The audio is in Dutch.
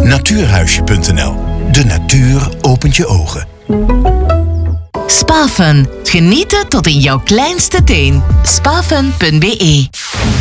Natuurhuisje.nl. De natuur opent je ogen. Spafun. Genieten tot in jouw kleinste teen. Spafun.be